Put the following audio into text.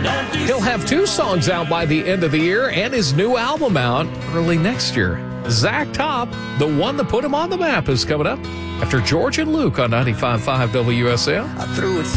He'll have 2 songs out by the end of the year and his new album out early next year. Zach Top, the one that put him on the map, is coming up after George and Luke on 95.5 WSL. I threw it